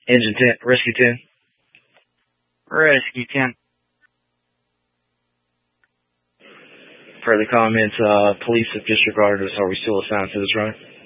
Engine 10, Rescue 10. Rescue 10. Further comments, police have disregarded us. Are we still assigned to this run?